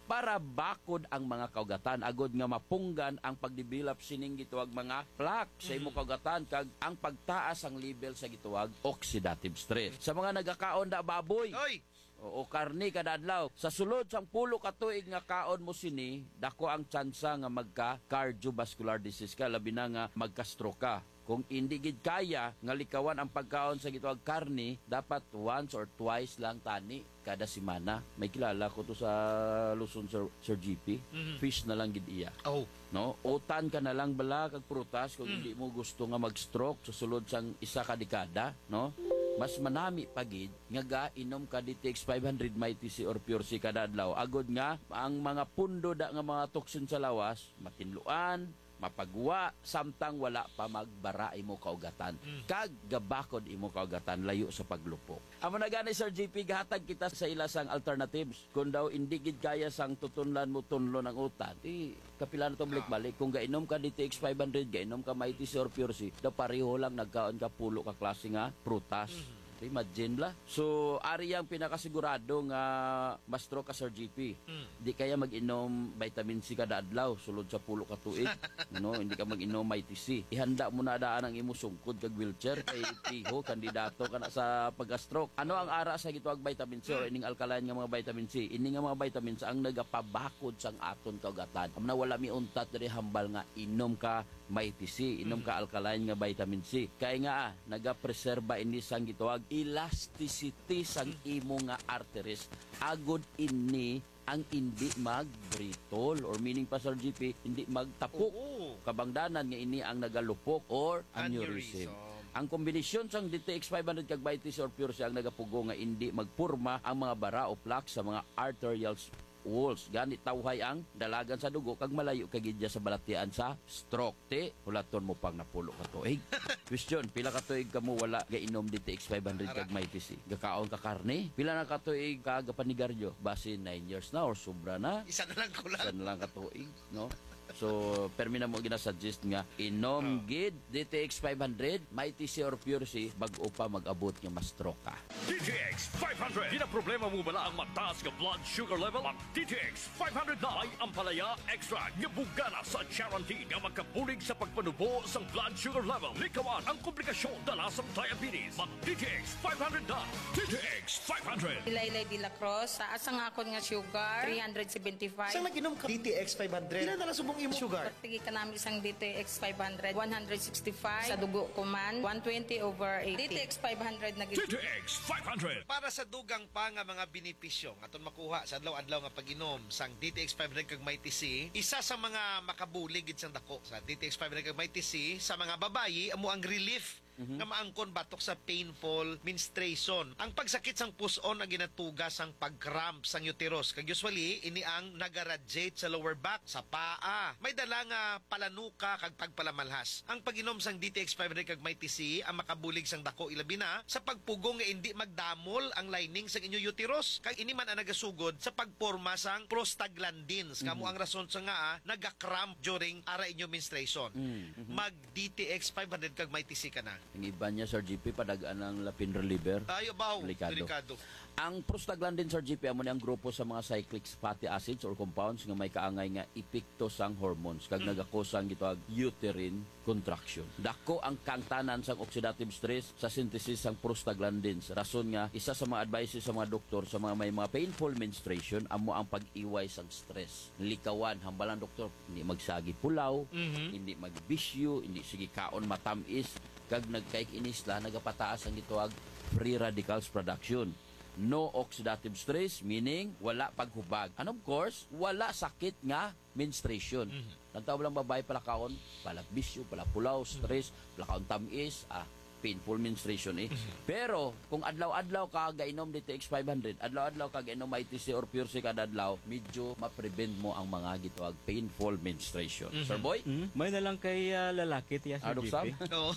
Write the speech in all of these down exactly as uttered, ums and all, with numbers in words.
para bakod ang mga kaugatan agod nga mapunggan ang pagdevelop sining gituwag mga plaque sa imo kaugatan kag ang pagtaas ang level sa gituwag oxidative stress. Sa mga nagakaon da baboy Oy! o, o karni kada adlaw, sa sulod sang pulo ka tuig nga kaon mo sini, dako ang tsansa nga magka cardiovascular disease ka, labi na nga magka-stroke ka. Kung hindi gid kaya nga likawan ang pagkaon sa gituwag karni, dapat once or twice lang tani kada semana. May kilala ko to sa Luzon, Sir, Sir G P. Mhm. Fish na lang gid iya. Oh. No, utan ka na lang bala kag prutas kung hindi mo gusto nga mag-stroke sa sulod sang isa ka dekada, no? Mas manami pagid nga gainom ka D T X five hundred Mighty C or Pure C kada adlaw agod nga ang mga pundo da nga mga toxin sa lawas matinluan, mapagwa, samtang wala pa magbara imo kaugatan. Mm. Kag gabakod imo kaugatan layo sa paglupok. Amo na gani Sir J P, gahatag kita sa ilasang alternatives. Kung daw hindi gid kaya sang tutunlan mo tunlo ng utan, di kapila na to balik-balik. Kung gainom ka D T X five hundred, gainom ka Mighty C or Pure C, daw pareho lang nagkaon ka pulo ka klase nga prutas. Mm-hmm. Imagine la. So, ari ang pinakasigurado nga mastro ka Sir G P. Mm. Di kaya mag-inom vitamin C kada adlaw sulod sa pulo ka tuig. No, hindi ka mag-inom Mighty C. Ihanda mo na daan ang imo sungkod kag wheelchair kay tiho kandidato ka na sa pag-stroke. Ano ang ara sa gituwag vitamin C or ining alkaline nga mga vitamin C? Ini nga mga vitamins ang nagapabakod sang aton kaugatan. Am na wala mi untat diri hambal nga inom ka Mighty C, inom ka alkaline nga vitamin C. Kay nga ah, naga-preserba ini sang gituwag elasticity sang imo nga arteries agud ini ang hindi magbritol or meaning pa Sir G P hindi magtapok. Oo. Kabangdanan nga ini ang nagalupok or aneurysm. Ang kombinasyon sang D T X five hundred kag Mighty C or Pure C ang nagapugo nga hindi magpurma ang mga bara o plaque sa mga arterial walls. Ganit tawhay ang dalagan sa dugo kag malayo kagidya sa balatian sa stroke. Te, hulaton mo pang napulo ka tuig. Question, pila ka tuig ka mo wala gainom D T X five hundred kag Mighty C? Gakaon ka karne? Pila na ka tuig ka gapanigaryo? Base nine years na or sobra na? Isa na lang ko Isa lang. na lang ka tuig, no? So, permi na mo ginasuggest nga inom Oh. gid D T X five hundred, Mighty C or Pure C bago pa mag-abot nga ma-stroke ka. D T X five hundred. Di na problema mo bala ang mataas nga blood sugar level? Ang D T X five hundred na ay ampalaya extra nga bugana sa guarantee nga magkabulig sa pagpanubo sa blood sugar level. Likawan ang komplikasyon dala sa diabetes. Mag D T X five hundred na. D T X five hundred. Ilaylay de la Cruz, taas ang akon nga sugar, three seventy-five. Saan nag-inom ka? D T X five hundred. Ilan na lang subong imo sugar? Tigi ka namin isang D T X five hundred, one sixty-five. Sa dugo ko man, one twenty over eighty. D T X five hundred na D T X five hundred. Para sa dugang pa nga mga benepisyo aton makuha sa adlaw-adlaw nga pag-inom sang D T X five hundred kag Mighty C, isa sa mga makabulig gid sang dako sa D T X five hundred kag Mighty C sa mga babayi amo ang relief mm-hmm. nga maangkon batok sa painful menstruation. Ang pagsakit sang puson ang ginatuga sang pag-cramp sang uterus. Kag usually ini ang nagaradiate sa lower back, sa paa. May dala nga palanuka kag pagpalamalhas. Ang pag-inom sang D T X five hundred kag Mighty C ang makabulig sang dako ilabi na sa pagpugong nga hindi magdamol ang lining sang inyo uterus. Kag ini man ang nagasugod sa pagporma sang prostaglandins. Kamo mm-hmm. ang rason sa nga ah, naga-cramp during ara inyo menstruation. Mm-hmm. Mag D T X five hundred kag Mighty C ka na. Ang iba niya Sir G P padagaan ng lapin reliever. Ayo baw, Delikado. delikado. Ang prostaglandin Sir G P amo ni ang grupo sa mga cyclic fatty acids or compounds nga may kaangay nga epekto sang hormones kag mm. nagakosang gitawag uterine contraction. Dako ang kangtanan sang oxidative stress sa synthesis sang prostaglandins. Rason nga isa sa mga advices sa mga doktor sa mga may mga painful menstruation amo ang pag-iway sang stress. Likawan hambalan doktor, hindi magsagi pulaw, Mm-hmm. hindi magbisyo, hindi sige kaon matamis kag nagkaik inis la nagapataas ang gitawag free radicals production. No oxidative stress, meaning wala paghubag. And of course, wala sakit nga menstruation. Mm-hmm. Nantaw lang babae pala kaon, pala bisyo, pala pulaw, stress, mm-hmm. pala kaon tamis, ah, painful menstruation eh. Mm-hmm. Pero, kung adlaw-adlaw ka gainom D T X five hundred, adlaw-adlaw ka gainom Mighty C or Pure C kada adlaw, medyo ma-prevent mo ang mga gitawag painful menstruation. Mm-hmm. Sir Boy? Mm-hmm. May na lang kay uh, lalaki tiya sa Adok G P. Sam? Oo.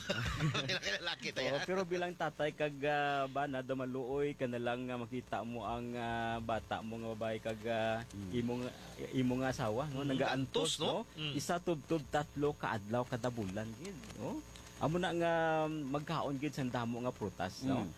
Lalaki tayo. Oo, pero bilang tatay kag uh, bana damaluoy ka na lang uh, makita mo ang uh, bata mo nga babae kag uh, mm. imong imong asawa no Mm, nagaantos no, no? Mm. isa tubtub tatlo ka adlaw kada bulan gid no amo na nga magkaon gid sa damo nga prutas no Mm.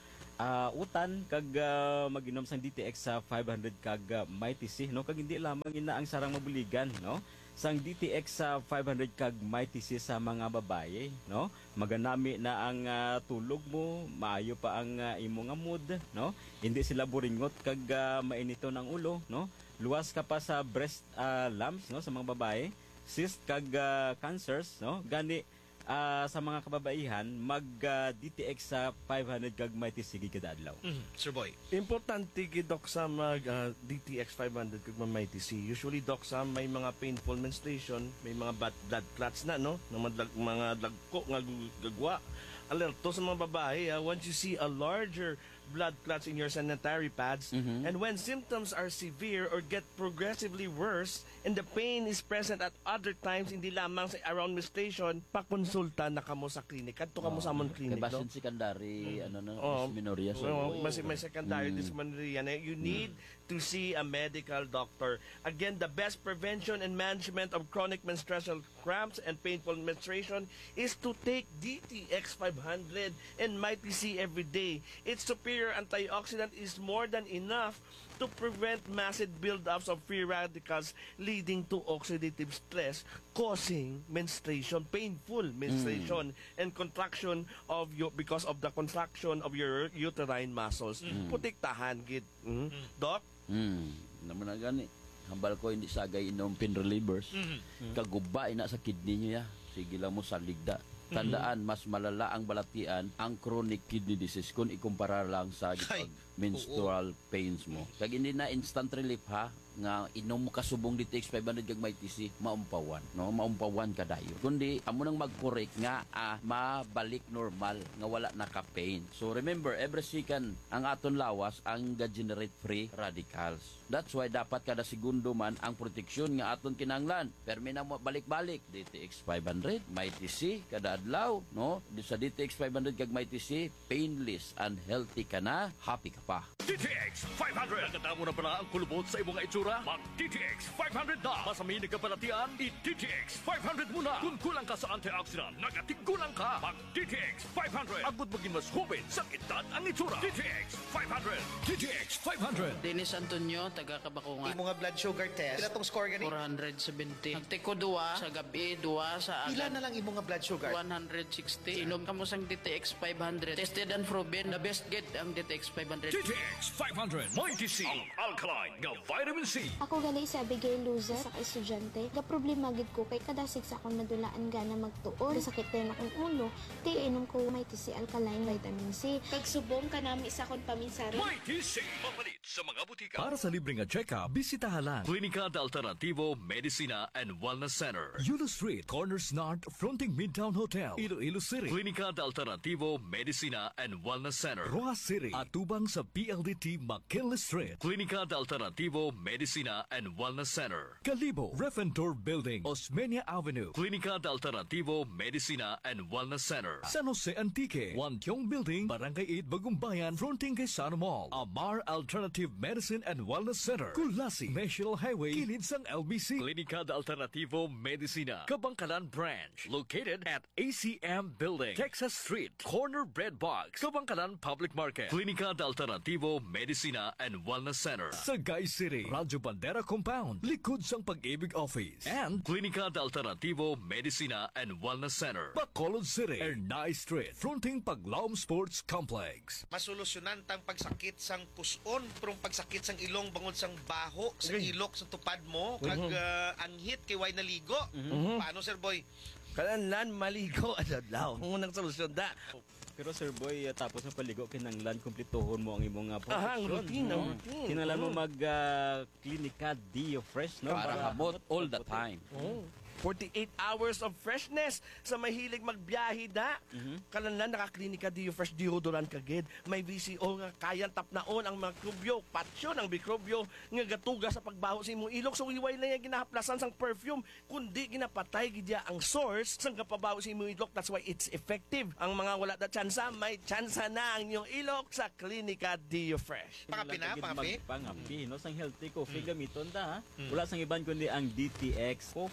ah, utan kag ah, mag-inom sang D T X sa five hundred kag uh, Mighty C, no? Kag hindi lamang ina ang sarang mabuligan, no? Sang D T X sa five hundred kag Mighty C sa mga babaye, no? Maganami na ang ah, tulog mo, maayo pa ang ah, imo nga mood, no? Hindi sila buringot kag ah, mainito ng ulo, no? Luwas ka pa sa breast ah, lumps, no, sa mga babaye, cyst kag ah, cancers, no? Gani ah, sa mga kababaihan mag ah, D T X sa five hundred kag Mighty C kada adlaw. Mhm. Sir Boy. Importante gid dok sa mag ah, D T X five hundred kag Mighty C. Usually dok sa may mga painful menstruation, may mga bad blood clots na no, ng mga, dag- mga dagko nga gu- gagwa. Alerto sa mga babae, ah, once you see a larger blood clots in your sanitary pads, and when symptoms are severe or get progressively worse, and the pain is present at other times, hindi lamang sa around menstruation, pakonsulta na kamo sa klinik. Kadto kamo sa amon klinik, Kay no? basin secondary, ano na, Oo. dysmenorrhea. So, Well, mas may secondary dysmenorrhea na you need to see a medical doctor. Again, the best prevention and management of chronic menstrual cramps and painful menstruation is to take D T X five hundred and Mighty C every day. Its superior antioxidant is more than enough to prevent massive buildups of free radicals leading to oxidative stress, causing menstruation, painful menstruation, and contraction of your because of the contraction of your uterine muscles. Protektahan gid. Mm. Doc? Hmm, naman na gani. Hambal ko hindi sagay inom pain relievers. Kaguba ina sa kidney niya. Sige lang mo sa ligda. Tandaan, mas malala ang balatian ang chronic kidney disease kung ikumpara lang sa Ay, menstrual pains mo. Kag hindi na instant relief ha, nga inom mo kasubong D T X five hundred kag Mighty C, maumpawan, no? Maumpawan ka dayo. Kundi amo nang mag-correct nga ah, mabalik normal nga wala na ka pain. So remember, every second ang aton lawas ang ga-generate free radicals. That's why dapat kada segundo man ang proteksyon nga aton kinahanglan. Permi na mo balik-balik D T X five hundred, Mighty C kada adlaw, no? Di sa D T X five hundred kag Mighty C, painless and healthy ka na, happy ka pa. D T X five hundred. Naganda mo na pala ang kulubot sa imong itsura? Mag-D T X five hundred na. Masamin ka palatian, i-D T X five hundred muna. Kung kulang ka sa antioxidant, nagatigulang ka. Mag-D T X five hundred. Agud maging mas hubin sa edad ang itsura. D T X five hundred. D T X five hundred. Dennis Antonio, taga Kabakungan. Imo nga blood sugar test. Pila tong score gani? four seventy. Nagtiko duwa sa gabi, duwa sa Pila agad. na lang imo nga blood sugar? one sixty. Inom ka mo sang D T X five hundred. Tested and proven. The best get ang D T X five hundred. D T X five hundred. Mighty C. Ang alkaline nga vitamin C. Ako gali si Abigail Luza sa estudyante. Ga problema gid ko kay kadasig sa akong nadulaan gana magtuon. Sakit din akong ulo. Di inom ko Mighty C alkaline vitamin C. Pagsubong kanami sa akong paminsara. Mighty C. Mapalit sa mga butika. Para sa libreng check-up, bisitahan lang Klinika de Alternativo Medicina and Wellness Center. Yulo Street, Corners North, fronting Midtown Hotel, Iloilo City. Klinika de Alternativo Medicina and Wellness Center. Roa City, atubang sa P L D T McKinley Street. Klinika de Alternativo Medicina and Wellness Center. Kalibo, Refentor Building, Osmeña Avenue. Klinika de Alternativo Medicina and Wellness Center. San Jose Antique, Wantiong Building, Barangay eight, Bagumbayan, fronting kay Sana Mall. Amar Alternative Medicine and Wellness Center. Kulasi, National Highway, kilid sang L B C. Klinika de Alternativo Medicina, Kabangkalan Branch, located at A C M Building, Texas Street, Corner Bread Box, Kabangkalan Public Market. Klinika de Alternativo Medicina and Wellness Center. Sagay City, Radyo Bandera Compound, likod sang Pag-ibig Office. And Klinika de Alternativo Medicina and Wellness Center. Bacolod City, Ernay Street, fronting Paglaom Sports Complex. Masolusyonan tang pagsakit sang puson, prong pagsakit sang ilong bangod sang baho, sa ilok sa tupad mo, kag uh, anghit kay way naligo. Paano, Sir Boy? Kalanlan maligo adlaw. Unang solusyon da. Pero Sir Boy, uh, tapos ng paligo, kinanglan, kumplituhon mo ang imong uh, Ah, ang protection. routine, no? ang routine. Kinanglan mo mag uh, Klinika Dio Fresh, no? Para habot all the time. forty-eight hours of freshness sa mahilig magbiyahe da. Kalanlan nakaklinika Dio Fresh deodorant kagid. May V C O nga kayang tapnaon ang mikrobyo, patyo ng mikrobyo nga gatuga sa pagbaho sa imong ilok. So iway lang yung ginahaplasan sang perfume, kundi ginapatay gidya ang source sang kapabaho sa imong ilok. That's why it's effective. Ang mga wala da tsansa, may tsansa na ang inyong ilok sa Klinika Dio Fresh. Pangapi na, pangapi? Pangapi, no? Sang healthy coffee gamiton da, ha? Wala sang iban kundi ang D T X coffee mix kay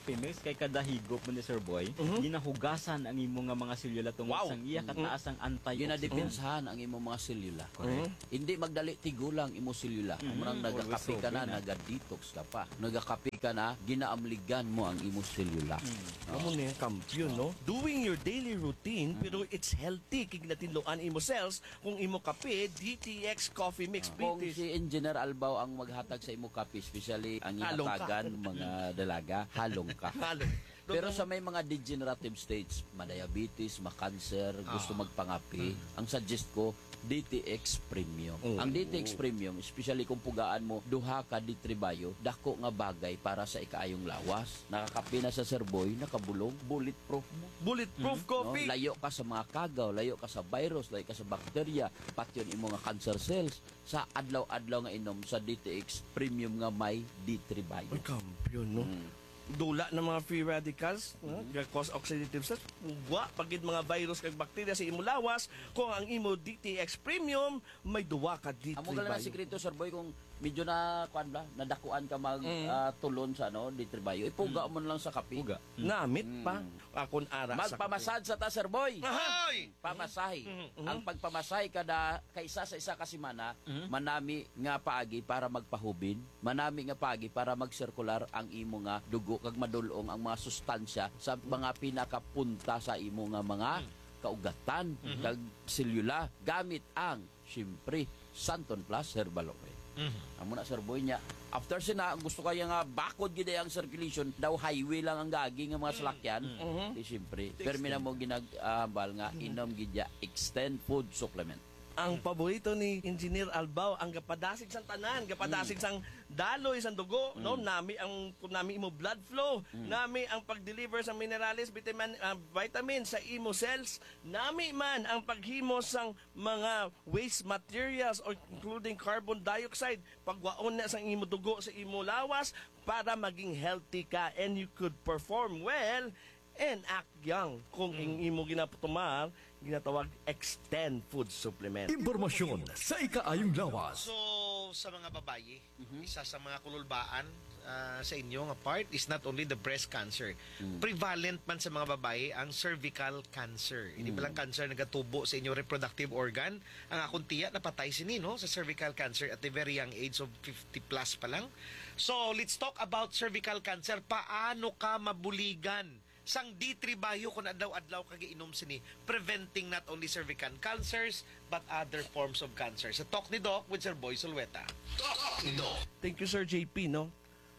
kay kada higop mo ni Sir Boy, ginahugasan ang imo nga mga selula tungod Wow. sang iya kataas ang antioxidant. Ginadepensahan ang imo mga selula. Hindi magdali tigulang imo selula. Mm Mhm. nagakape ka na, Always open, ah. naga-detox ka pa. Nagakape ka na, ginaamligan mo ang imo selula. Amo na yung kampiyon, no? Doing your daily routine, pero it's healthy. Kig natinloan imo cells kung imo kape, D T X Coffee Mix. Kung British. si Engineer Albaw ang maghatag sa imo kape, especially ang Halong ka. ihatagan mga dalaga, halong ka. Halo. Pero sa may mga degenerative states, ma-diabetes, ma-cancer, gusto magpangapi, ang suggest ko, D T X Premium. Ang D T X Premium, especially kung pugaan mo, duha ka ditribayo, dako nga bagay para sa ikaayong lawas. Nakakapi na sa Sir Boy, nakabulong, bulletproof mo. Bulletproof No? coffee. Layo ka sa mga kagaw, layo ka sa virus, layo ka sa bacteria, pati yun imo nga cancer cells. Sa adlaw-adlaw nga inom sa D T X Premium nga may ditribayo. Ay, kampiyon, no? Dula ng mga free radicals, no? Cause oxidative stress, wa pagid mga virus kag bakterya sa imo lawas, kung ang imo D T X Premium may duwa ka D T Amo gala na sikreto, Sir Boy, kung medyo na kuan ba, nadakuan ka mag ah, tulon sa ano, ditribayo, ipuga mo na lang sa kape. Puga. Namit pa akon ara sa Magpamasad sa ta, Sir Boy. Hoy! Pamasahe. Ang pagpamasahe kada kaisa sa isa ka semana, manami nga paagi para magpahubin, manami nga paagi para magsirkular ang imo nga dugo kag madulong ang mga sustansya sa mga pinakapunta sa imo nga mga kaugatan kag selula gamit ang syempre Santon Plus Herbal Oil. Amo na, Sir Boy niya. After sina, ang gusto kaya nga bakod gid ang circulation, daw highway lang ang gagi nga mga salakyan. Di syempre, permi na mo ginagambal nga inom gid ya Extend Food Supplement. Ang paborito ni Engineer Albaw, ang gapadasig sang tanan, gapadasig sang daloy sang dugo, no? Nami ang kung nami imo blood flow, nami ang pag-deliver sang minerales, vitamin uh, vitamin sa imo cells, nami man ang paghimo sang mga waste materials or including carbon dioxide, pagwaon na sang imo dugo sa imo lawas para maging healthy ka and you could perform well and act young. Kung ang imo ginaputumar, ginatawag Extend Food Supplement. Impormasyon sa ikaayong lawas. So, sa mga babayi, isa sa mga kululbaan ah, sa inyo nga part is not only the breast cancer. Prevalent man sa mga babayi ang cervical cancer. Hindi ba lang cancer nagatubo sa inyong reproductive organ? Ang akong tiya napatay sini no sa cervical cancer at the very young age of fifty plus pa lang. So, let's talk about cervical cancer. Paano ka mabuligan? Sang D three bayo kung adlaw-adlaw kagiinom sini, preventing not only cervical cancers but other forms of cancer. Sa Talk ni Doc with Sir Boy Sulweta. Thank you, Sir J P, no?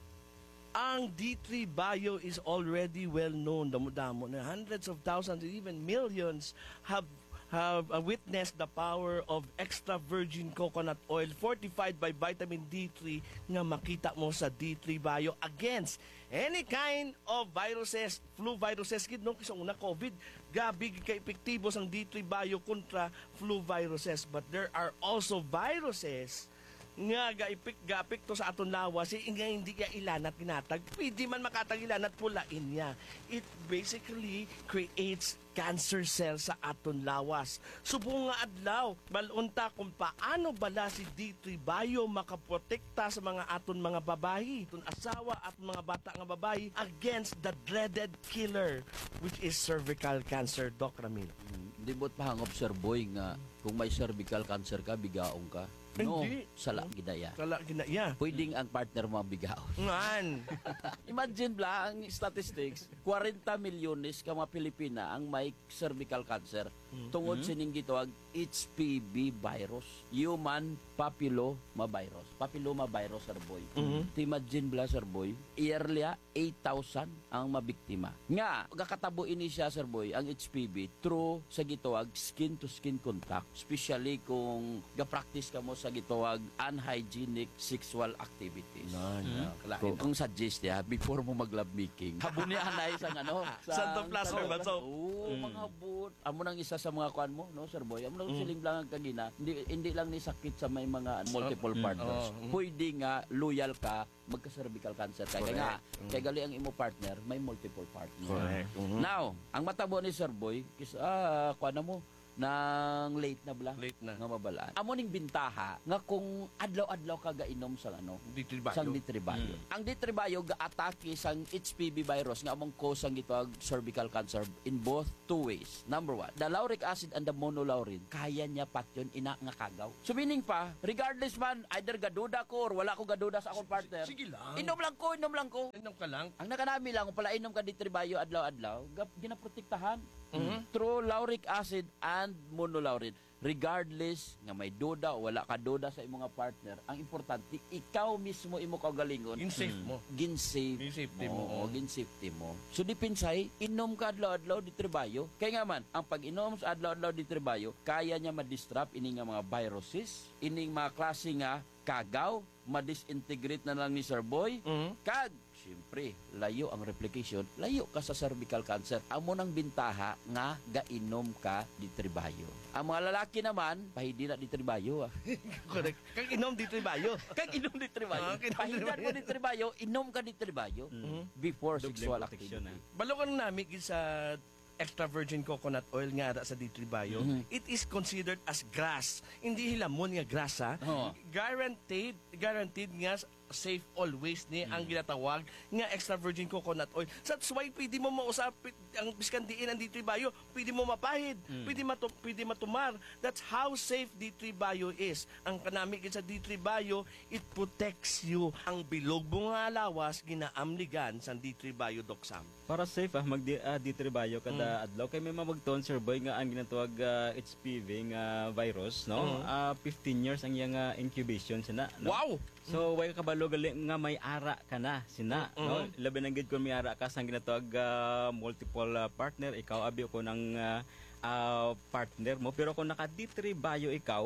Ang D three Bio is already well known. Damo-damo na hundreds of thousands, even millions have have uh, witnessed the power of extra virgin coconut oil fortified by vitamin D three nga makita mo sa D three Bio against any kind of viruses, flu viruses, kid no, kisang una COVID, gabi kay epektibo sang D three Bio kontra flu viruses. But there are also viruses nga gaipik gaapekto sa aton lawas eh, nga hindi ka ilanat ginatag pwede man makatag ilanat pulain niya. It basically creates cancer cells sa aton lawas. Subong nga adlaw balunta kung paano bala si D three Bio makaprotekta sa mga aton mga babayi, aton asawa at mga bata nga babayi against the dreaded killer which is cervical cancer. Doc Ramil. Hindi mo't pahangop, Sir Boy, nga kung may cervical cancer ka, bigaong ka. No, Hindi. sala gidaya. Kala ginaya. Pwedeng ang partner mo bigaon. Ngan. Imagine bla ang statistics, forty milyones ka mga Pilipina ang may cervical cancer tungod sining gitawag H P V virus, human papilloma virus. Papilloma virus, Sir Boy. Imagine bla, Sir Boy, yearly eight thousand ang mabiktima. Nga gakatabo ini siya, Sir Boy, ang H P V through sa gitawag skin to skin contact, especially kung ga-practice ka mo sa gitawag unhygienic sexual activities. Kalain ang suggest ya before mo mag-love making. Habunihan na isang ano, Santo Plaza ba so? Oo, mga habot. Amo nang isa sa mga kwan mo, no, Sir Boy. Amo nang siling lang ang kagina. Hindi hindi lang ni sakit sa may mga multiple partners. Pwede nga loyal ka magka-cervical cancer kaya kaya nga kaya gali ang imo partner may multiple partner. Correct. Now, ang matabo ni Sir Boy kis ah kwan na mo nang late na bala. Late na. Nga mabalaan. Amo ning bintaha nga kung adlaw-adlaw ka gainom sang ano, Ditribayo. sang ditribayo. Ang ditribayo gaatake sang H P V virus nga among cause ang gitawag cervical cancer in both two ways. Number one, the lauric acid and the monolaurin, kaya niya patyon ina nga kagaw. So meaning pa, regardless man, either gaduda ko or wala ko gaduda sa akong partner, Sige lang. inom lang ko, inom lang ko. Inom ka lang. Ang nakanami lang, kung pala inom ka ditribayo adlaw-adlaw, gap- ginaprotektahan Mhm. through lauric acid and monolaurin. Regardless nga may duda o wala ka duda sa imong nga partner, ang importante ikaw mismo imo kaugalingon In safe mo. gin-save Gin-safety mo, mo. o gin-safety mo. So dipinsay, inom ka adlaw-adlaw di tribayo. Kaya nga man, ang pag-inom sa adlaw-adlaw di tribayo, kaya niya ma-disrupt ining nga mga viruses, ining mga klase nga kagaw, ma-disintegrate na lang ni Sir Boy, Mhm. kag siyempre, layo ang replication, layo ka sa cervical cancer. Amo nang bintaha nga gainom ka di tribayo. Ang mga lalaki naman, pahidi na di tribayo. Ah. Correct. Kag inom ditribayo. Kag inom di tribayo. Ah, inom Pahindan tribayo. mo di tribayo, inom ka di tribayo before Doble sexual protection, activity. Balo ka nami gid sa extra virgin coconut oil nga ara sa ditribayo. Mhm. It is considered as grass. Hindi hilamon nga grass ha. Oo. Guaranteed, guaranteed nga safe always ni ang ginatawag nga extra virgin coconut oil. So that's why pwede mo mausap ang biskan diin ang ditribayo, pwede mo mapahid, pwede matu pwede matumar. That's how safe ditribayo is. Ang kanami gid sa ditribayo, it protects you. Ang bilog mo nga lawas ginaamligan sa ditribayo doksam. Para safe ah mag uh, ditribayo kada adlaw kay may mamagton Sir Boy nga ang ginatawag ah, H P V nga virus no. Ah, fifteen years ang iyang ah, incubation sina no? Wow. So way kabalo gali nga may ara ka na sina no. Labi nang gid kun may ara ka sang ginatawag ah, multiple ah, partner, ikaw abi ko ng ah, ah, partner mo pero kung naka ditribayo ikaw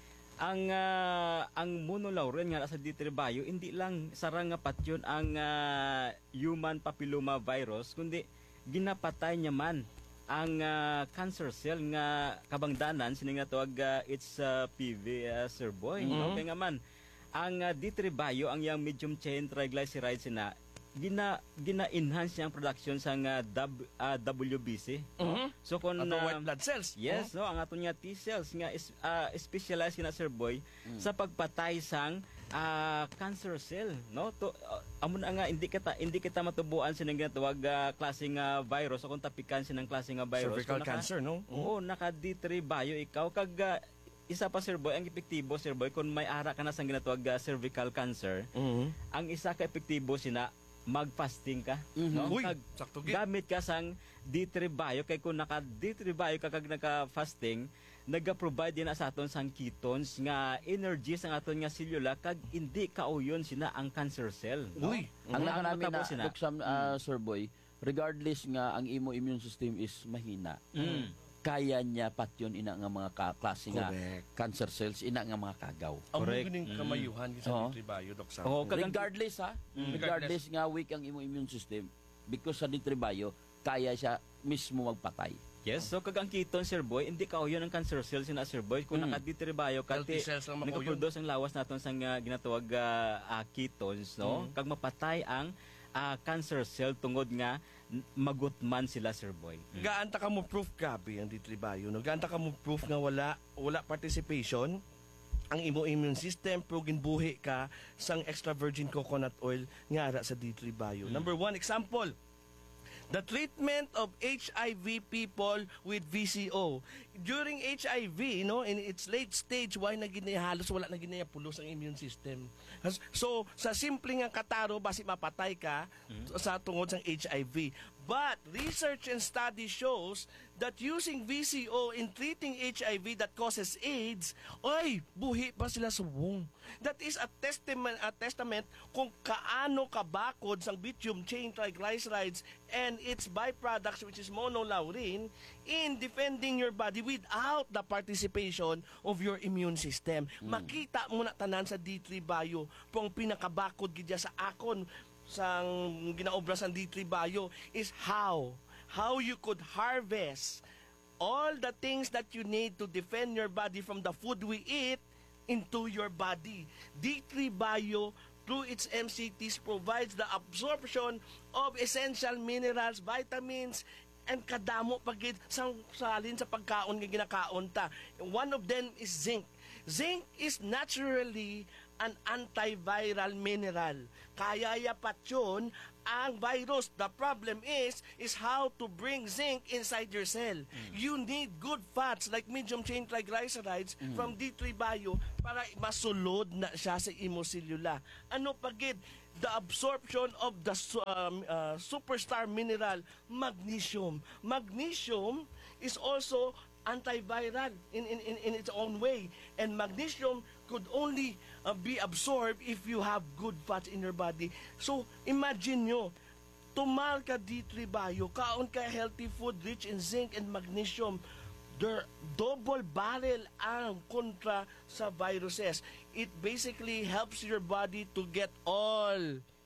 ang ah, ang monolaurin nga sa ditribayo hindi lang sarang nga patyon ang ah, human papilloma virus kundi ginapatay niya man ang ah, cancer cell nga kabangdanan sini nga tawag ah, H P V ah, Sir Boy no kaya nga man ang uh, ditribayo ang yang medium chain triglycerides na gina gina-enhance niyang production sa nga W, ah, W B C. Mhm. So kung Ato ah, white blood cells. yes, no, ang ato niya T cells nga is ah, specialized na Sir Boy sa pagpatay sang ah, cancer cell, no? To uh, amo na nga hindi kita hindi kita matubuan sinang ginatawag uh, klase nga virus o kung tapikan sinang klase nga virus. Cervical Kung naka- cancer, no? Oo, naka ditribayo ikaw kag ah, isa pa Sir Boy, ang epektibo Sir Boy kung may ara ka na sang ginatawag ah, cervical cancer, Mhm. ang isa ka epektibo sina mag-fasting ka, no? Uy, Kag sakto gid. gamit ka sang ditribayo kay kung naka ditribayo ka kag naka-fasting, naga-provide din na sa aton sang ketones nga energy sa aton nga selula kag hindi kauyon sina ang cancer cell, no? Uy. Ang Mhm. nakanami matabo na, sina. Duksam, ah, Sir Boy, regardless nga ang imo immune system is mahina, Mm. kaya niya patyon ina nga mga ka- klase nga Correct. cancer cells, ina nga mga kagaw. Amo Correct. gining kamayuhan sa Oo. ditribayo dok sa. Oo, kag ang- Regardless ha, regardless nga weak ang imo immune system, because sa ditribayo, kaya siya mismo magpatay. Yes, so kag ang ketone Sir Boy, hindi kauyon ang cancer cells sina Sir Boy kung Mm. naka-ditribayo ka Healthy cells lang makauyon. nagaproduce ang lawas naton sang uh, ginatawag ah, ah, ketones, no? Kag mapatay ang ah, cancer cell tungod nga n- magutman sila Sir Boy. Gaanta ka mo proof gabi ang ditribayo, no? Gaanta ka mo proof nga wala wala participation ang imo immune system pero ginbuhi ka sang extra virgin coconut oil nga ara sa ditribayo. Number one example, the treatment of H I V people with V C O. During H I V, no, in its late stage, why na ginaya halos wala na ginaya pulos ang immune system. Has- So, sa simple nga kataro, basi mapatay ka sa tungod sa H I V. But research and study shows that using V C O in treating H I V that causes AIDS, oy, buhi pa sila sa womb. That is a testament, a testament kung kaano kabakod sang bitumen chain triglycerides and its byproducts which is monolaurin in defending your body without the participation of your immune system. Makita mo na tanan sa D three Bio pong pinakabakod gidya sa akon sang ginaobra sa D three Bio is how how you could harvest all the things that you need to defend your body from the food we eat into your body. D three Bio through its M C Ts provides the absorption of essential minerals, vitamins, and kadamo pagid sang salin sa pagkaon nga ginakaon ta. One of them is zinc. Zinc is naturally an antiviral mineral. Kaya yapat yun ang virus. The problem is, is how to bring zinc inside your cell. Mm. You need good fats like medium chain triglycerides mm. from D three Bio para masulod na siya sa imosellula. Ano pagid? The absorption of the um, uh, superstar mineral, magnesium. Magnesium is also antiviral in, in, in, in its own way. And magnesium could only uh, be absorbed if you have good fats in your body. So, imagine nyo, tumal ka D three Bio, kaon ka healthy food rich in zinc and magnesium, they're double barrel ang kontra sa viruses. It basically helps your body to get all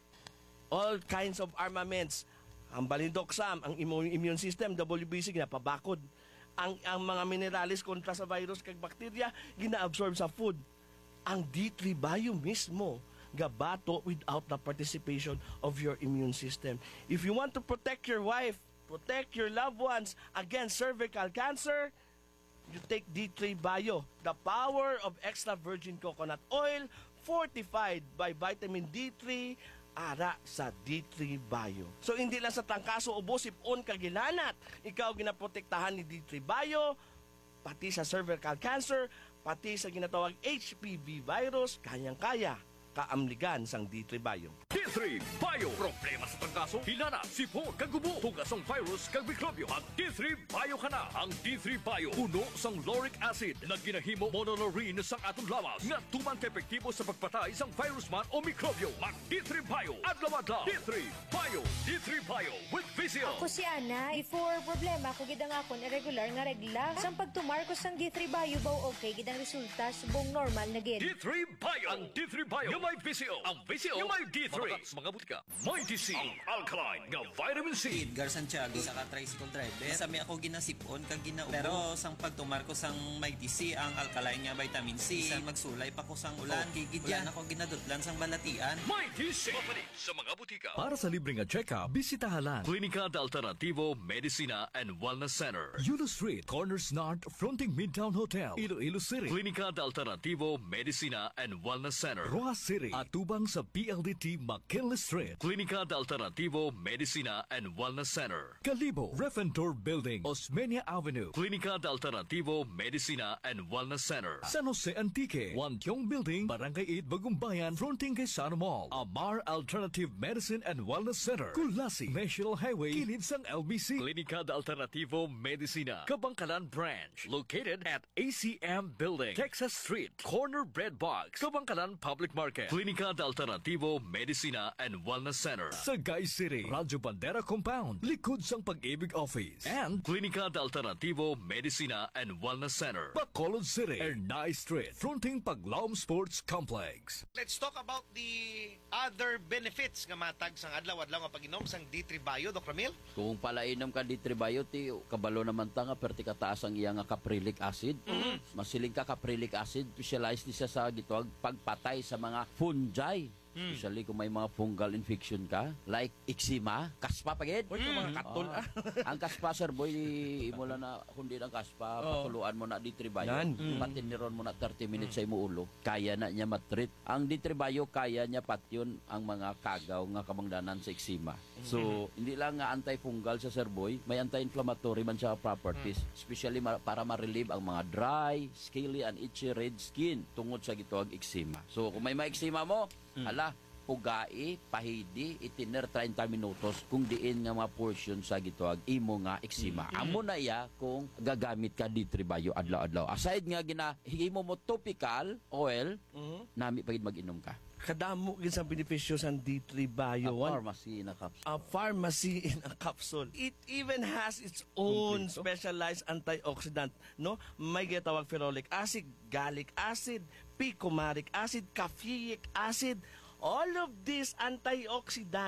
all kinds of armaments. Ang balindoxam, ang immune system, W B C, ginapabakod. Ang, ang mga minerales kontra sa virus kag bakterya, gina-absorb sa food. Ang D three Bio mismo, gabato without the participation of your immune system. If you want to protect your wife, protect your loved ones against cervical cancer, you take D three Bio, the power of extra virgin coconut oil fortified by vitamin D three, ara sa D three Bio. So hindi lang sa trangkaso o sipon kagilanat, ikaw ginaprotektahan ni D three Bio, pati sa cervical cancer, pati sa ginatawag H P V virus, kayang-kaya kaamligan sang D three Bio. D three Bio. Problema sa trangkaso, hilana, sipon, kagubo, tugasong virus, kag mikrobyo. Ang D three Bio ka na. Ang D three Bio, puno sang lauric acid na ginahimo monolaurin sang atong lawas nga tuman ka-epektibo sa pagpatay sang virus man o mikrobyo. Mag D three Bio. Adlaw-adlaw. D three Bio. D three Bio with Vizio. Ako si Ana. Before problema ko gidang akon irregular nga regla. Sang pagtumar ko sang D three Bio baw okay gidang resulta subong normal na gid. D three Bio. Ang D three Bio. Yung may Vizio. Ang Vizio. Yung may D three. Mga butika. May D C. Ang alkaline nga vitamin C. Edgar Santiago sa ka-tricycle driver. Sami ako ginasipon kag ginaubo. Pero sang pagtumar ko sang may D C ang alkaline nga vitamin C. Sang magsulay pa ko sang ulan. Oh, Kigid yan ako ginadutlan sang balatian. May D C. Mapalit sa mga butika. Para sa libreng check-up, bisitahalan Klinika de Alternativo Medicina and Wellness Center. Yulo Street, Corners North, fronting Midtown Hotel, Iloilo City. Klinika de Alternativo Medicina and Wellness Center. Roa City, atubang sa P L D T McKinley Street. Klinika de Alternativo Medicina and Wellness Center. Kalibo, Refentor Building, Osmeña Avenue. Klinika de Alternativo Medicina and Wellness Center. San Jose Antique, Wantiong Building, Barangay eight, Bagumbayan, fronting kay Sano Mall. Amar Alternative Medicine and Wellness Center. Kulasi, National Highway, kilid sang L B C. Klinika de Alternativo Medicina, Kabangkalan Branch, located at A C M Building, Texas Street, Corner Bread Box, Kabangkalan Public Market. Klinika de Alternativo Medicina and Wellness Center. Sagay City, Radyo Bandera Compound, likod sang Pag-ibig Office. And Klinika de Alternativo Medicina and Wellness Center. Bacolod City, Ernai Street, fronting Paglaom Sports Complex. Let's talk about the other benefits nga matag sang adlaw-adlaw nga pag-inom sang D three Bio, Doc Ramil. Kung palainom ka D three Bio, ti kabalo naman ta nga perti kataas ang iya nga caprylic acid. Mm-hmm. Masiling ka caprylic acid, specialized ni siya sa gitwag pagpatay sa mga fungi. Mm. Especially kung may mga fungal infection ka, like eczema, kaspa pagid. Uy, mm. mga katol ah. Ang kaspa, sir boy, imo lang na kundi ang kaspa, oh. patuluan mo na D three Bio. Mm. Patiniron mo na thirty minutes mm. sa imo ulo. Kaya na niya matreat. Ang D three Bio, kaya niya patyon ang mga kagaw nga kamangdanan sa eczema. Mm. So, hindi lang nga antifungal sa sir boy, may anti-inflammatory man siya properties. Mm. Especially ma- para ma-relieve ang mga dry, scaly, and itchy red skin tungod sa gitawag eczema. So, kung may ma-eczema mo, mm. hala, pugai, pahidi, itiner thirty minutos kung diin nga mga portion sa gitawag imo nga eczema. Mm-hmm. Amo na iya kung gagamit ka D three Bio adlaw-adlaw. Aside nga ginahimo mo topical oil, mm-hmm. nami pagid mag-inom ka. Kadamo gid sa benepisyo sa D three Bio. A pharmacy in a capsule. A pharmacy in a capsule. It even has its own Complete. specialized antioxidant, no? May gitawag ferulic acid, gallic acid, picomaric acid, caffeic acid. All of these antioxidant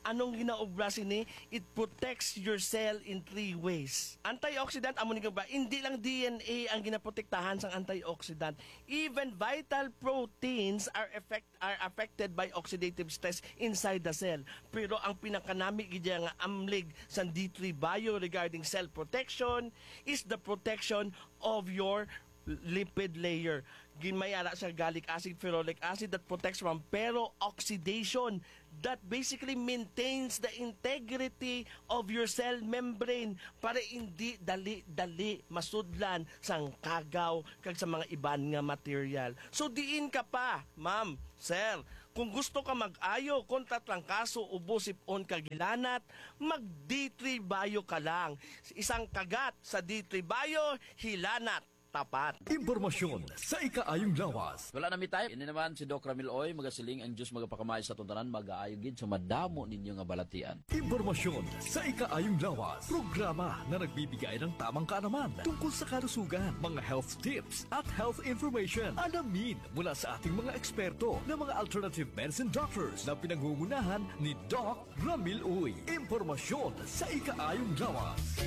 anong ginaobra sini? It protects your cell in three ways. Antioxidant, amo ni ba? Hindi lang D N A ang ginaprotektahan sang antioxidant. Even vital proteins are effect are affected by oxidative stress inside the cell. Pero ang pinakanami gid nga amlig sa D three Bio regarding cell protection is the protection of your lipid layer. Gimayara sa gallic acid, ferulic acid that protects from peroxidation that basically maintains the integrity of your cell membrane para hindi dali-dali masudlan sang kagaw kag sa mga iban nga material. So diin ka pa, ma'am, sir, kung gusto ka mag-ayo kontra trangkaso, ubo, sipon, kagilanat, mag D three Bio ka lang. Isang kagat sa D three Bio, hilanat tapat. Impormasyon sa ikaayong lawas. Wala na mi time. Ini naman si Doc Ramil Oy, magasiling ang Diyos magapakamay sa tuntanan, mag-aayogin sa madamo ninyo nga balatian. Impormasyon sa ikaayong lawas. Programa na nagbibigay ng tamang kaalaman tungkol sa kalusugan, mga health tips at health information. Alamin mula sa ating mga eksperto na mga alternative medicine doctors na pinangungunahan ni Doc Ramil Oy. Impormasyon sa ikaayong lawas.